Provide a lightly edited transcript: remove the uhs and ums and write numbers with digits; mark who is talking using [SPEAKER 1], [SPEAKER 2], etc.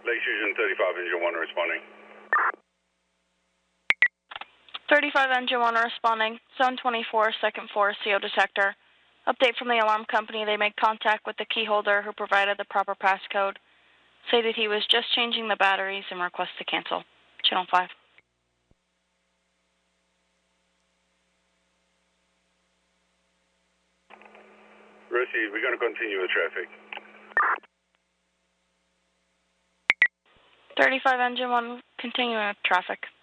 [SPEAKER 1] Lake Fusion 35, engine 1 responding.
[SPEAKER 2] 35 engine 1 responding. Zone 24, second floor, CO detector. Update from the alarm company. They made contact with the key holder who provided the proper passcode. Say that he was just changing the batteries and request to cancel. Channel 5.
[SPEAKER 1] Receive. We're going to continue with traffic.
[SPEAKER 2] 35 engine 1, continuing with traffic.